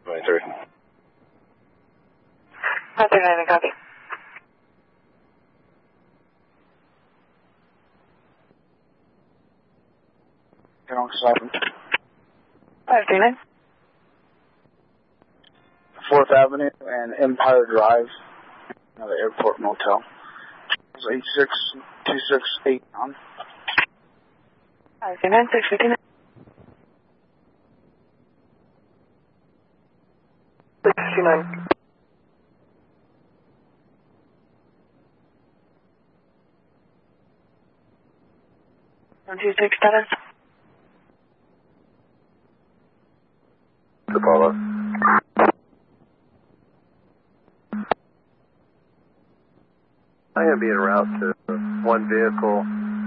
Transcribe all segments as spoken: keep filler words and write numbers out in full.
twenty-three. five thirty-nine, copy. Wrong seven. five thirty-nine. Fourth Avenue and Empire Drive, uh, the Airport Motel. eight six two six eight nine. five thirty-nine, six fifty-nine. six fifty-nine. one two six status. Apollo. I'm going to be en route to one vehicle,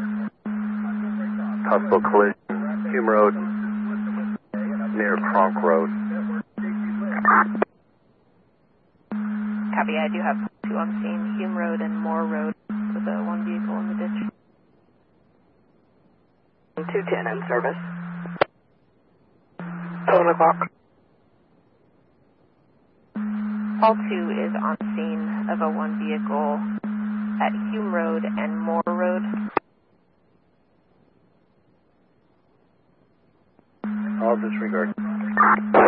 possible collision, Hume Road, near Cronk Road. Copy, I do have two on scene, Hume Road and Moore Road, with a one vehicle in the ditch. two ten in service. seven o'clock. All two is on scene of a one vehicle at Hume Road and Moore Road. All disregard.